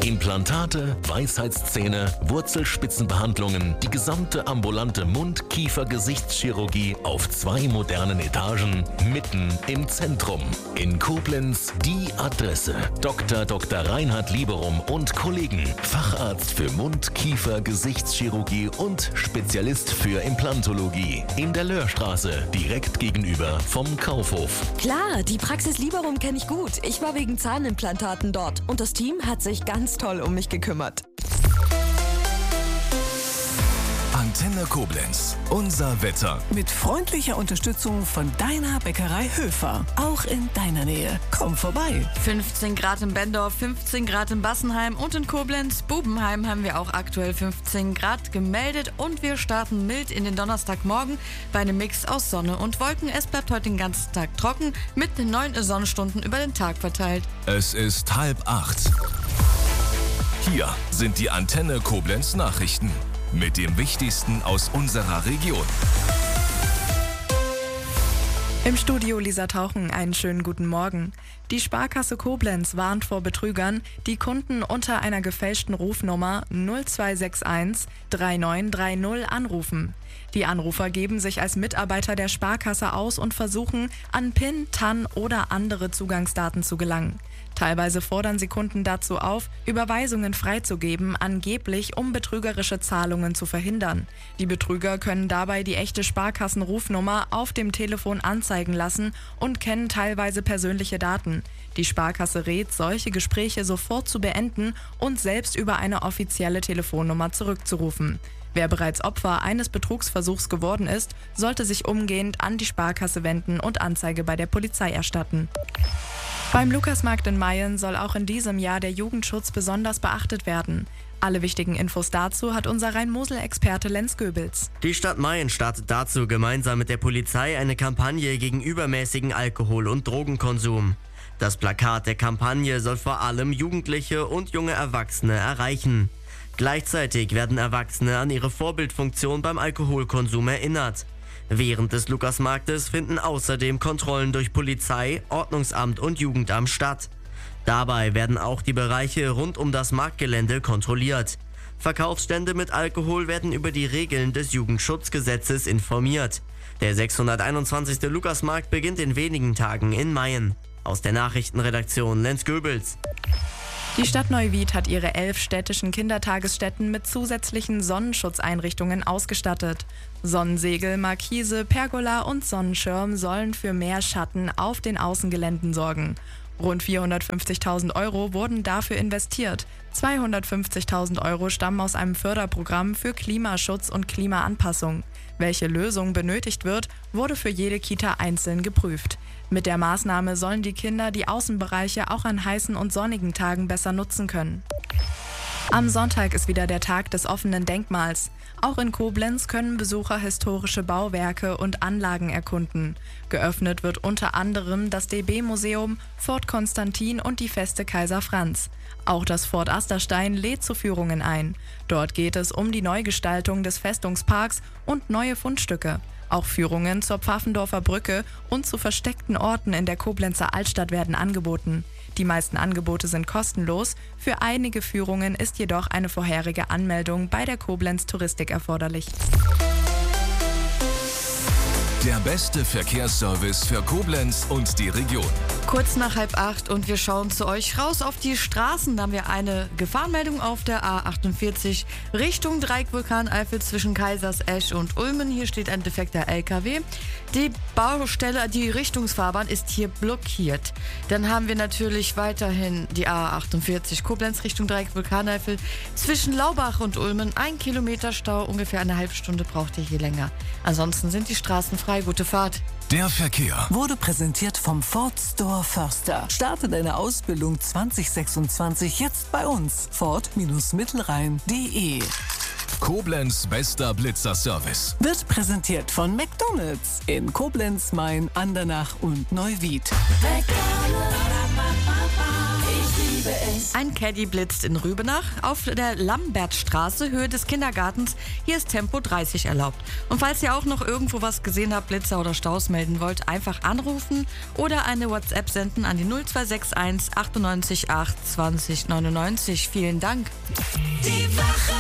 Implantate, Weisheitszähne, Wurzelspitzenbehandlungen, die gesamte ambulante Mund-Kiefer-Gesichtschirurgie auf 2 modernen Etagen, mitten im Zentrum. In Koblenz die Adresse. Dr. Reinhard Lieberum und Kollegen. Facharzt für Mund-Kiefer-Gesichtschirurgie und Spezialist für Implantologie. In der Löhrstraße, direkt gegenüber vom Kaufhof. Klar, die Praxis Lieberum kenne ich gut. Ich war wegen Zahnimplantaten dort und das Team hat sich ganz toll um mich gekümmert. Antenne Koblenz. Unser Wetter. Mit freundlicher Unterstützung von deiner Bäckerei Höfer. Auch in deiner Nähe. Komm vorbei. 15 Grad in Bendorf, 15 Grad in Bassenheim und in Koblenz. Bubenheim haben wir auch aktuell 15 Grad gemeldet und wir starten mild in den Donnerstagmorgen bei einem Mix aus Sonne und Wolken. Es bleibt heute den ganzen Tag trocken mit 9 Sonnenstunden über den Tag verteilt. Es ist 7:30. Hier sind die Antenne Koblenz Nachrichten. Mit dem Wichtigsten aus unserer Region. Im Studio Lisa Tauchen, einen schönen guten Morgen. Die Sparkasse Koblenz warnt vor Betrügern, die Kunden unter einer gefälschten Rufnummer 0261 3930 anrufen. Die Anrufer geben sich als Mitarbeiter der Sparkasse aus und versuchen, an PIN, TAN oder andere Zugangsdaten zu gelangen. Teilweise fordern sie Kunden dazu auf, Überweisungen freizugeben, angeblich um betrügerische Zahlungen zu verhindern. Die Betrüger können dabei die echte Sparkassenrufnummer auf dem Telefon anzeigen lassen und kennen teilweise persönliche Daten. Die Sparkasse rät, solche Gespräche sofort zu beenden und selbst über eine offizielle Telefonnummer zurückzurufen. Wer bereits Opfer eines Betrugsversuchs geworden ist, sollte sich umgehend an die Sparkasse wenden und Anzeige bei der Polizei erstatten. Beim Lukasmarkt in Mayen soll auch in diesem Jahr der Jugendschutz besonders beachtet werden. Alle wichtigen Infos dazu hat unser Rhein-Mosel-Experte Lenz Goebels. Die Stadt Mayen startet dazu gemeinsam mit der Polizei eine Kampagne gegen übermäßigen Alkohol- und Drogenkonsum. Das Plakat der Kampagne soll vor allem Jugendliche und junge Erwachsene erreichen. Gleichzeitig werden Erwachsene an ihre Vorbildfunktion beim Alkoholkonsum erinnert. Während des Lukasmarktes finden außerdem Kontrollen durch Polizei, Ordnungsamt und Jugendamt statt. Dabei werden auch die Bereiche rund um das Marktgelände kontrolliert. Verkaufsstände mit Alkohol werden über die Regeln des Jugendschutzgesetzes informiert. Der 621. Lukasmarkt beginnt in wenigen Tagen in Mayen. Aus der Nachrichtenredaktion Lenz Goebels. Die Stadt Neuwied hat ihre 11 städtischen Kindertagesstätten mit zusätzlichen Sonnenschutzeinrichtungen ausgestattet. Sonnensegel, Markise, Pergola und Sonnenschirm sollen für mehr Schatten auf den Außengeländen sorgen. Rund 450.000 Euro wurden dafür investiert. 250.000 Euro stammen aus einem Förderprogramm für Klimaschutz und Klimaanpassung. Welche Lösung benötigt wird, wurde für jede Kita einzeln geprüft. Mit der Maßnahme sollen die Kinder die Außenbereiche auch an heißen und sonnigen Tagen besser nutzen können. Am Sonntag ist wieder der Tag des offenen Denkmals. Auch in Koblenz können Besucher historische Bauwerke und Anlagen erkunden. Geöffnet wird unter anderem das DB-Museum, Fort Konstantin und die Feste Kaiser Franz. Auch das Fort Asterstein lädt zu Führungen ein. Dort geht es um die Neugestaltung des Festungsparks und neue Fundstücke. Auch Führungen zur Pfaffendorfer Brücke und zu versteckten Orten in der Koblenzer Altstadt werden angeboten. Die meisten Angebote sind kostenlos, für einige Führungen ist jedoch eine vorherige Anmeldung bei der Koblenz Touristik erforderlich. Der beste Verkehrsservice für Koblenz und die Region. Kurz nach 7:30 und wir schauen zu euch raus auf die Straßen. Da haben wir eine Gefahrenmeldung auf der A48 Richtung Dreieck Vulkaneifel zwischen Kaisersesch und Ulmen. Hier steht ein defekter LKW. Die Baustelle, die Richtungsfahrbahn ist hier blockiert. Dann haben wir natürlich weiterhin die A48 Koblenz Richtung Dreieck Vulkaneifel zwischen Laubach und Ulmen. 1 Kilometer Stau, ungefähr eine halbe Stunde braucht ihr hier länger. Ansonsten sind die Straßen frei. Gute Fahrt. Der Verkehr Wurde präsentiert vom Ford Store Förster. Starte deine Ausbildung 2026 jetzt bei uns. Ford-Mittelrhein.de. Koblenz bester Blitzer-Service. Wird präsentiert von McDonald's in Koblenz, Main, Andernach und Neuwied. McDonald's, ich liebe es. Ein Caddy blitzt in Rübenach. Auf der Lambertstraße, Höhe des Kindergartens, hier ist Tempo 30 erlaubt. Und falls ihr auch noch irgendwo was gesehen habt, Blitzer oder Staus melden wollt, einfach anrufen oder eine WhatsApp senden an die 0261 98 8 20 99. Vielen Dank. Die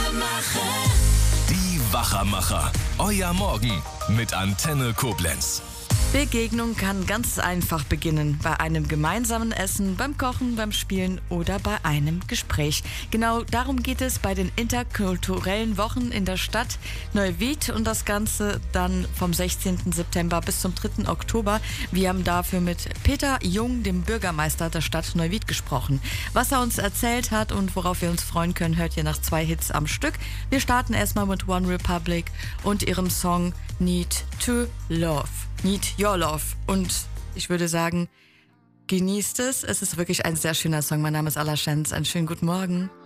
Wachermacher. Euer Morgen mit Antenne Koblenz. Begegnung kann ganz einfach beginnen. Bei einem gemeinsamen Essen, beim Kochen, beim Spielen oder bei einem Gespräch. Genau darum geht es bei den interkulturellen Wochen in der Stadt Neuwied und das Ganze dann vom 16. September bis zum 3. Oktober. Wir haben dafür mit Peter Jung, dem Bürgermeister der Stadt Neuwied, gesprochen. Was er uns erzählt hat und worauf wir uns freuen können, hört ihr nach 2 Hits am Stück. Wir starten erstmal mit One Republic und ihrem Song Need to Love. Need Your Love. Und ich würde sagen, genießt es. Es ist wirklich ein sehr schöner Song. Mein Name ist Alla Schenz. Einen schönen guten Morgen.